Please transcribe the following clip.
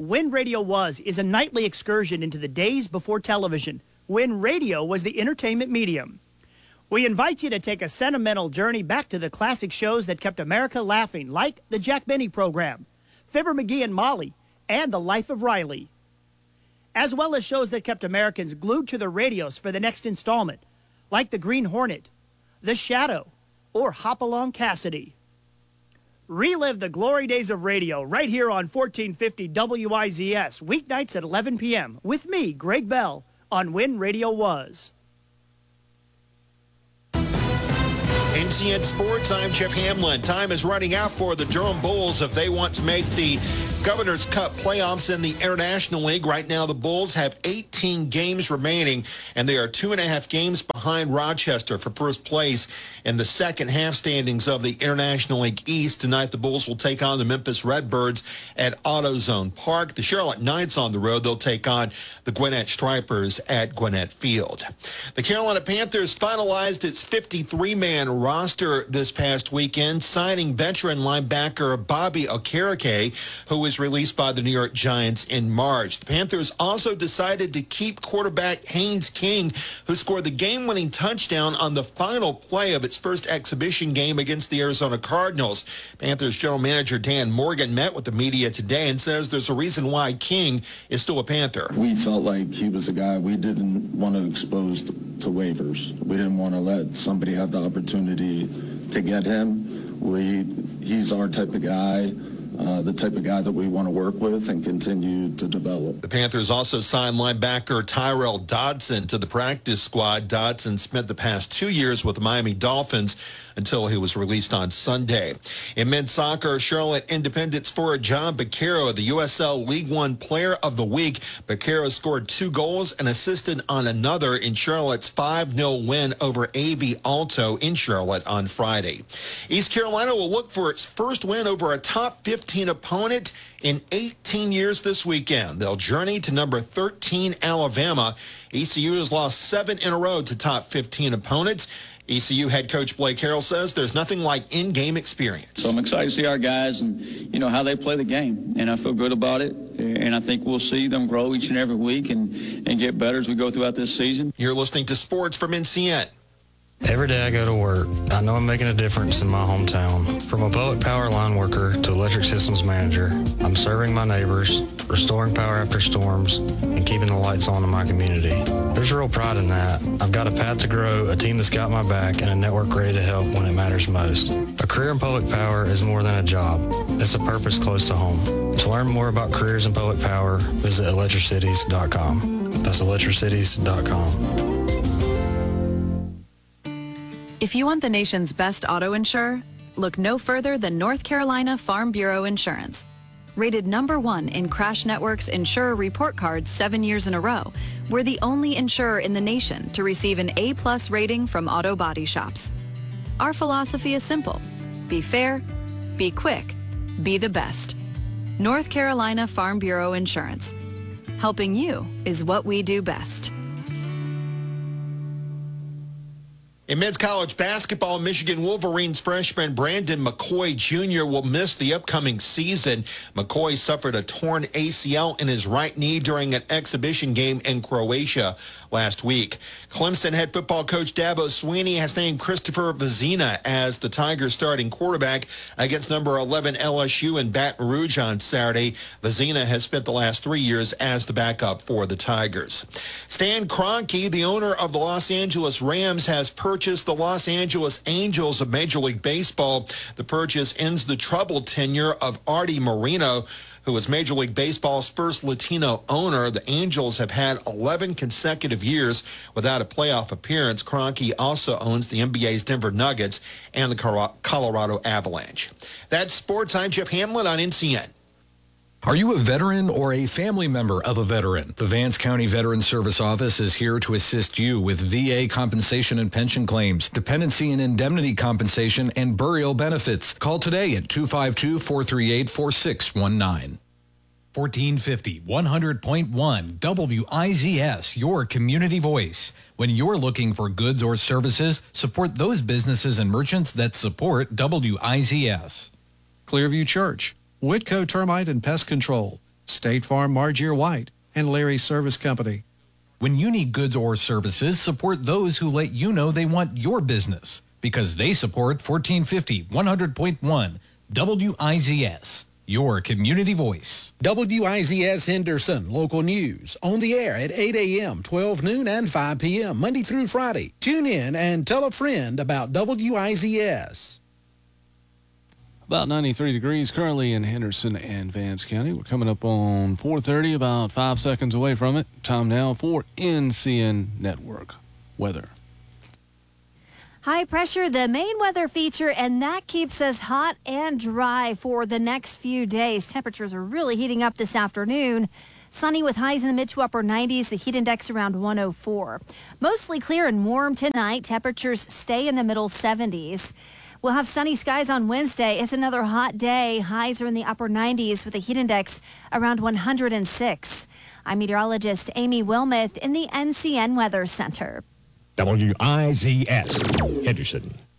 When Radio Was is a nightly excursion into the days before television, when radio was the entertainment medium. We invite you to take a sentimental journey back to the classic shows that kept America laughing, like the Jack Benny Program, Fibber McGee and Molly, and The Life of Riley, as well as shows that kept Americans glued to their radios for the next installment, like The Green Hornet, The Shadow, or Hopalong Cassidy. Relive the glory days of radio right here on 1450 WIZS, weeknights at 11 p.m. with me, Greg Bell, on When Radio Was. NCN Sports, I'm Jeff Hamlin. Time is running out for the Durham Bulls if they want to make the Governor's Cup playoffs in the International League. Right now, the Bulls have 18 games remaining, and they are 2.5 games behind Rochester for first place in the second half standings of the International League East. Tonight, the Bulls will take on the Memphis Redbirds at AutoZone Park. The Charlotte Knights on the road, they'll take on the Gwinnett Stripers at Gwinnett Field. The Carolina Panthers finalized its 53-man roster this past weekend, signing veteran linebacker Bobby Okereke, who was released by the New York Giants in March. The Panthers also decided to keep quarterback Haynes King, who scored the game-winning touchdown on the final play of its first exhibition game against the Arizona Cardinals. Panthers general manager Dan Morgan met with the media today and says there's a reason why King is still a Panther. We felt like he was a guy we didn't want to expose to waivers. We didn't want to let somebody have the opportunity to get him. He's our type of guy. The type of guy that we want to work with and continue to develop. The Panthers also signed linebacker Tyrell Dodson to the practice squad. Dodson spent the past 2 years with the Miami Dolphins until he was released on Sunday. In men's soccer, Charlotte Independent's forward John Baccaro, the USL League One Player of the Week. Baccaro scored 2 goals and assisted on another in Charlotte's 5-0 win over AV Alto in Charlotte on Friday. East Carolina will look for its first win over a top 15 opponent in 18 years this weekend. They'll journey to number 13 Alabama. ECU has lost 7 in a row to top 15 opponents. ECU head coach Blake Harrell says there's nothing like in-game experience. So I'm excited to see our guys and, how they play the game. And I feel good about it. And I think we'll see them grow each and every week and get better as we go throughout this season. You're listening to Sports from NCN. Every day I go to work, I know I'm making a difference in my hometown. From a public power line worker to electric systems manager, I'm serving my neighbors, restoring power after storms, and keeping the lights on in my community. There's real pride in that. I've got a path to grow, a team that's got my back, and a network ready to help when it matters most. A career in public power is more than a job. It's a purpose close to home. To learn more about careers in public power, visit electricities.com. That's electricities.com. If you want the nation's best auto insurer, look no further than North Carolina Farm Bureau Insurance. Rated #1 in Crash Network's Insurer Report Card 7 years in a row, we're the only insurer in the nation to receive an A+ rating from auto body shops. Our philosophy is simple: be fair, be quick, be the best. North Carolina Farm Bureau Insurance. Helping you is what we do best. In men's college basketball, Michigan Wolverines freshman Brandon McCoy Jr. will miss the upcoming season. McCoy suffered a torn ACL in his right knee during an exhibition game in Croatia last week. Clemson head football coach Dabo Swinney has named Christopher Vezina as the Tigers starting quarterback against number 11 LSU in Baton Rouge on Saturday. Vezina has spent the last 3 years as the backup for the Tigers. Stan Kroenke, the owner of the Los Angeles Rams, has purchased the Los Angeles Angels of Major League Baseball. The purchase ends the troubled tenure of Artie Moreno, who was Major League Baseball's first Latino owner. The Angels have had 11 consecutive years without a playoff appearance. Kroenke also owns the NBA's Denver Nuggets and the Colorado Avalanche. That's Sports. I'm Jeff Hamlin on NCN. Are you a veteran or a family member of a veteran? The Vance County Veteran Service Office is here to assist you with VA compensation and pension claims, dependency and indemnity compensation, and burial benefits. Call today at 252-438-4619. 1450, 100.1 WIZS, your community voice. When you're looking for goods or services, support those businesses and merchants that support WIZS. Clearview Church, Whitco Termite and Pest Control, State Farm, Margier White, and Larry's Service Company. When you need goods or services, support those who let you know they want your business because they support 1450 100.1 WIZS, your community voice. WIZS Henderson, local news, on the air at 8 a.m., 12 noon, and 5 p.m., Monday through Friday. Tune in and tell a friend about WIZS. About 93 degrees currently in Henderson and Vance County. We're coming up on 4:30, about 5 seconds away from it. Time now for NCN Network weather. High pressure, the main weather feature, and that keeps us hot and dry for the next few days. Temperatures are really heating up this afternoon. Sunny with highs in the mid to upper 90s, the heat index around 104. Mostly clear and warm tonight. Temperatures stay in the middle 70s. We'll have sunny skies on Wednesday. It's another hot day. Highs are in the upper 90s with a heat index around 106. I'm meteorologist Amy Wilmoth in the NCN Weather Center. WIZS, Henderson.